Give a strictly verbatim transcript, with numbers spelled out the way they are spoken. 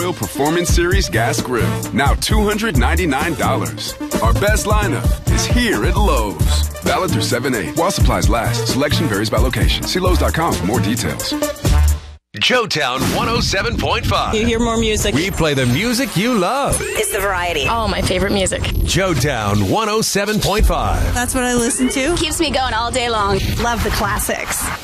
Steel Performance Series gas grill. Now two hundred ninety-nine dollars. Our best lineup is here at Lowe's. Valid through seven eight. While supplies last, selection varies by location. See Lowe's dot com for more details. Joetown one oh seven point five. You hear more music. We play the music you love. It's the variety. Oh, my favorite music. Joetown one oh seven point five. That's what I listen to. Keeps me going all day long. Love the classics.